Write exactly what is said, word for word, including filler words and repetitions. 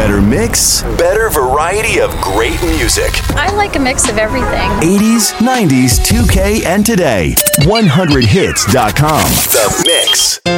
Better mix, better variety of great music. I like a mix of everything. eighties, nineties, two K, and today. one hundred hits dot com. The Mix.